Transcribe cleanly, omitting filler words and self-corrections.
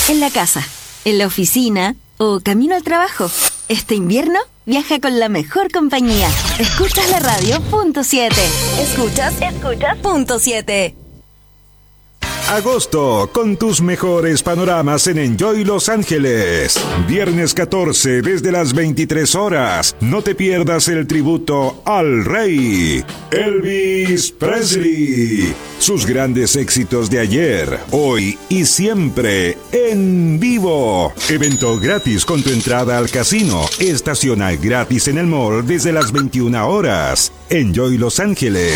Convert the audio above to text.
En la casa, en la oficina o camino al trabajo. Este invierno, viaja con la mejor compañía. Escuchas la radio punto 7. Escuchas punto 7. Agosto, con tus mejores panoramas en Enjoy Los Ángeles. Viernes 14, desde las 23 horas. No te pierdas el tributo al rey, Elvis Presley. Sus grandes éxitos de ayer, hoy y siempre, en vivo. Evento gratis con tu entrada al casino. Estaciona gratis en el mall desde las 21 horas. Enjoy Los Ángeles.